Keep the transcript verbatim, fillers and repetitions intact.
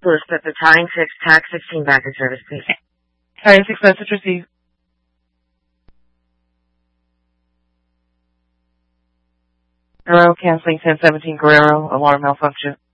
List at the Tying six Tax sixteen back in service, please. Tying six message received. Guerrero canceling ten seventeen Guerrero, alarm malfunction.